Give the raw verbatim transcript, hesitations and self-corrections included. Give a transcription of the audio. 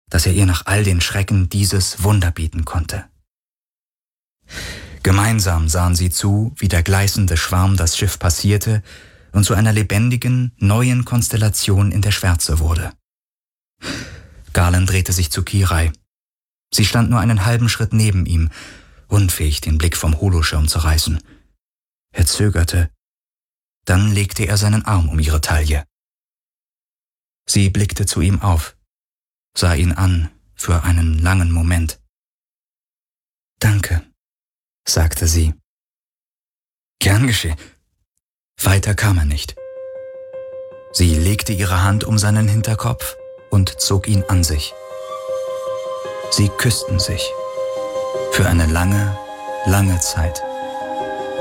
dass er ihr nach all den Schrecken dieses Wunder bieten konnte. Gemeinsam sahen sie zu, wie der gleißende Schwarm das Schiff passierte und zu einer lebendigen, neuen Konstellation in der Schwärze wurde. Galen drehte sich zu Kirai. Sie stand nur einen halben Schritt neben ihm, unfähig, den Blick vom Holoschirm zu reißen. Er zögerte. Dann legte er seinen Arm um ihre Taille. Sie blickte zu ihm auf, sah ihn an für einen langen Moment. »Danke«, sagte sie. »Gern geschehen.« Weiter kam er nicht. Sie legte ihre Hand um seinen Hinterkopf und zog ihn an sich. Sie küssten sich. Für eine lange, lange Zeit.